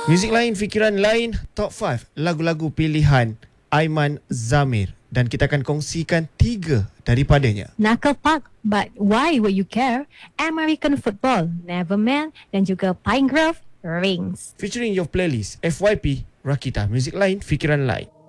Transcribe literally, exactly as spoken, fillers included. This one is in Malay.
Muzik lain, fikiran lain, top lima lagu-lagu pilihan Aiman Zamir. Dan kita akan kongsikan tiga daripadanya. Knuckle Puck, But Why Would You Care, American Football, Neverman dan juga Pine Grove, Rings. Featuring your playlist F Y P Rakita, muzik lain, fikiran lain.